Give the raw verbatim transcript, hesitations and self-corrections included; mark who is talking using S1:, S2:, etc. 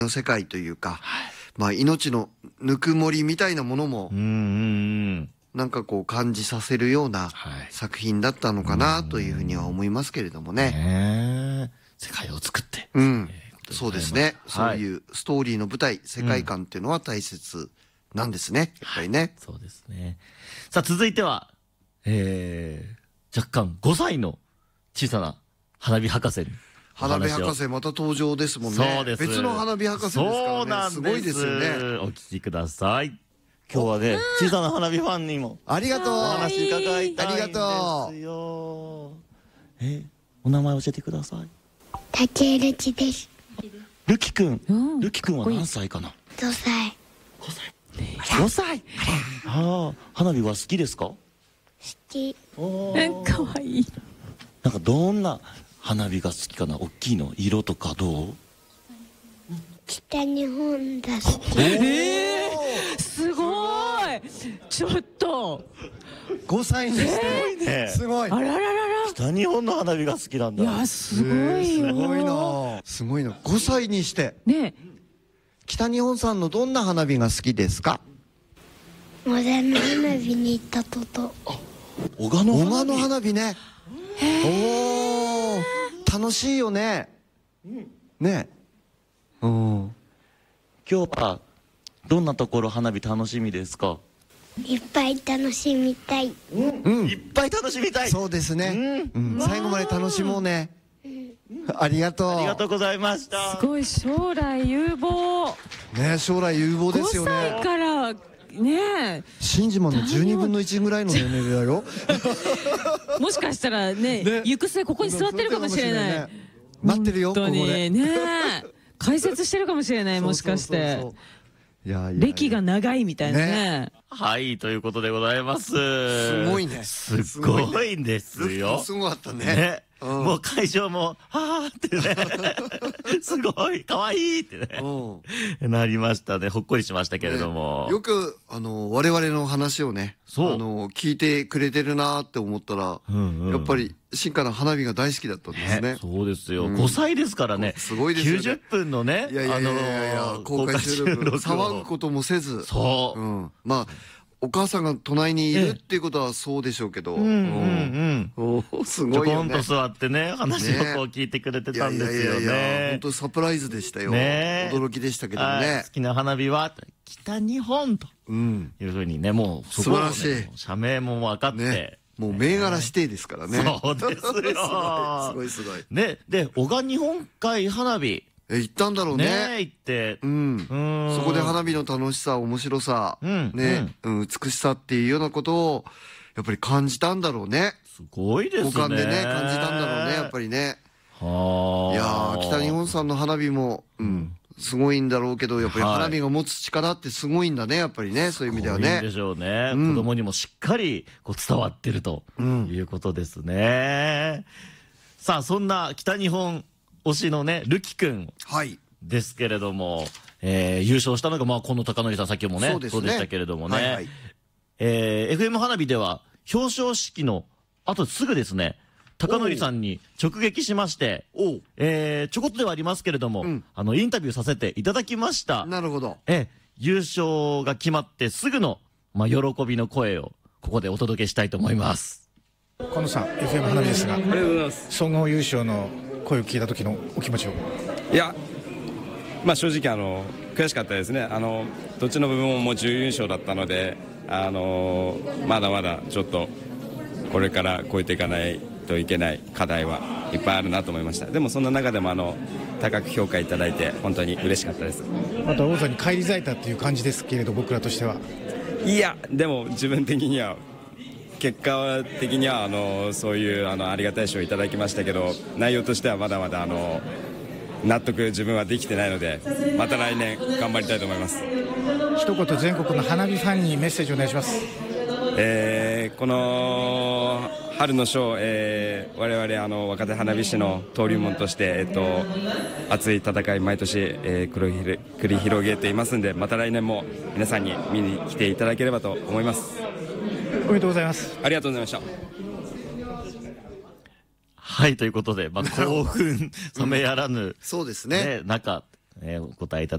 S1: の世界というか、まあ命のぬくもりみたいなものも、
S2: うんうんうん
S1: なんかこう感じさせるような作品だったのかなというふうには思いますけれどもね。
S2: ねえ世界を作って。
S1: うん。
S2: えー
S1: そうですね。
S2: はい
S1: そういうストーリーの舞台、世界観っていうのは大切なんですね。やっぱりね。
S2: そうですね。さあ続いては、えー、若干ごさいの小さな花火博士に。
S1: 花火博士また登場ですもんね。
S2: そうです。
S1: 別の花火博士ですからね。
S2: そうなんです。
S1: すごいですよね。
S2: お聞きください。今日はね、小さな花火ファンにも
S1: ありがとう。
S2: お話伺いたいんですよ。
S1: ありが
S2: とう。え、お名前教えてください。
S3: 竹るちです。
S2: るきくん。
S4: うん
S2: るきくんは何歳かな。
S3: ごさい。
S2: ごさい。ごさい。はあ、花火は好きですか。
S3: 好き。
S2: お
S4: え
S2: ー
S4: かわいい。
S2: なんかどんな花火が好きかな。大きいの、色とかどう。
S3: 北日本だ好き。
S4: えー、すごい。ちょっと。
S1: ごさいにして。
S2: ね
S1: すごい。
S4: あらららら。
S2: 北日本の花火が好きなんだ。
S4: いやすごいよ。
S1: すごいな。すごいな。ごさいにして。
S4: ね
S1: 北日本さんのどんな花火が好きですか。
S3: モダンの花火に行ったとと。
S2: 小鹿の
S1: 小
S2: 花火。
S1: 川の花火ね。おお。楽しいよね。ね。うん。
S2: 今日はどんなところ花火楽しみですか。
S3: いっぱい楽しみたい。
S1: うん
S2: いっぱい楽しみたい。
S1: そうですね。うん。最後まで楽しもうね。ありがとう。
S2: ありがとうございました。
S4: すごい将来有望。
S1: ね、将来有望ですよ
S4: ごさい
S1: ね。
S4: からね
S1: 新島のじゅうにぶんのいちぐらいの年齢だよ。
S4: え、もしかしたらね
S1: ね
S4: 行く末ここに座ってるかもしれない。
S1: 待ってるよ、ここ
S4: 本当に
S1: で。
S4: ねえ解説してるかもしれない。もしかして
S1: そうそうそうそう。いやいやいや
S4: 歴が長いみたいなね。
S2: はいということでございます。
S1: すごいね
S2: すごいんですよ。
S1: すごかったね。
S2: ね。
S1: うん
S2: もう会場もはーってねすごい可愛いってね
S1: うん
S2: なりましたね。ほっこりしましたけれども、
S1: ねよくあの我々の話をね、
S2: そう
S1: あの聞いてくれてるなーって思ったら、
S2: うんうん
S1: やっぱり新華な花火が大好きだったんですね。
S2: ねそうですよ、
S1: うん
S2: ごさいですからね。
S1: すごいですよね
S2: きゅうじゅっぷんのね、
S1: いやいやいやいやいや、
S2: あのー
S1: 公開収録
S2: 公開収録を
S1: 騒ぐこともせず、
S2: そう、
S1: うん、まあお母さんが隣にいるっていうことはそうでしょうけど、
S2: うんうんうん
S1: おーす
S2: ちょ
S1: ごいよね
S2: こんと。座ってね話をこう聞いてくれて
S1: いやい
S2: たんですよ
S1: やいやいや、
S2: ね
S1: 本。当サプライズでしたよ。
S2: ね
S1: 驚きでしたけども
S2: はい
S1: ね
S2: 好。きな花火は北日本と
S1: うん、
S2: いうふうにね、もうそこをね
S1: 素晴らしい
S2: もう社名も分かって、
S1: ね、もう銘柄指定ですからね。
S2: そうですよ
S1: すごいすごいすごい。
S2: ね、で、小鹿日本海花火、
S1: え、行ったんだろう
S2: ね、
S1: ね。
S2: 行って、
S1: うん。
S2: うん
S1: そこで花火の楽しさ、面白さ、
S2: うん
S1: ね、うん、美しさっていうようなことを、やっぱり感じたんだろうね。
S2: すごいですね。
S1: 五感でね、感じたんだろうね、やっぱりね。
S2: はあ。
S1: いやー、北日本さんの花火も、うん、すごいんだろうけど、やっぱり
S2: はい
S1: 花火が持つ力ってすごいんだね、やっぱりね、そういう意味ではね
S2: すごいんで。しょうね。
S1: うん
S2: 子供にもしっかりこう伝わってると
S1: うん
S2: いうことですね。さあ、そんな北日本推しのね、るきくん
S1: はい。
S2: ですけれども、えー優勝したのが、まあ、この高則さん、先ほどもね、
S1: そうですね
S2: でしたけれどもね、
S1: はいはい
S2: えー エフエム 花火では、表彰式の後すぐですね、高則さんに直撃しまして、
S1: おう
S2: えーちょこっとではありますけれども、
S1: うん
S2: あの、インタビューさせていただきました。
S1: なるほど。
S2: えー優勝が決まってすぐの、まあ、喜びの声を、ここでお届けしたいと思います。
S5: 近野さん エフエム 花火ですが、
S6: ありがとうございます。
S5: 総合優勝の声を聞いた時のお気持ちを。
S6: いや、まあ、正直あの悔しかったですね。あのどっちの部分ももう準優勝だったので、あのまだまだちょっとこれから超えていかないといけない課題はいっぱいあるなと思いました。でもそんな中でもあの高く評価いただいて本当に嬉しかったです。
S5: また王座に返り咲いたっていう感じですけれど、僕らとしては。
S6: いや、でも自分的には結果的にはあのそういうあのありがたい賞をいただきましたけど、内容としてはまだまだあの納得自分はできてないので、また来年頑張りたいと思います。
S5: 一言全国の花火ファンにメッセージお願いします。
S6: えーこの春の賞、えー我々あの若手花火師の登竜門として、えっと、熱い戦い毎年、えー繰り広繰り広げていますので、また来年も皆さんに見に来ていただければと思います。
S5: おめでとうございます。
S6: ありがとうございました。
S2: はい、ということで、まあ、興奮冷めやらぬ、
S1: そうですね。
S2: ね、中、えーお答えいただ